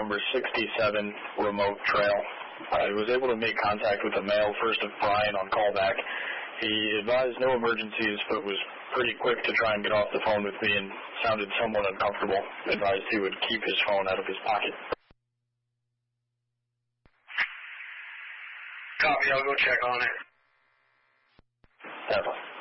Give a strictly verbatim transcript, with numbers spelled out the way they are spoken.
number sixty-seven remote trail. I was able to make contact with the male first of Brian on callback. He advised no emergencies, but was pretty quick to try and get off the phone with me and sounded somewhat uncomfortable. Advised he would keep his phone out of his pocket. Copy, I'll go check on it. Have fun.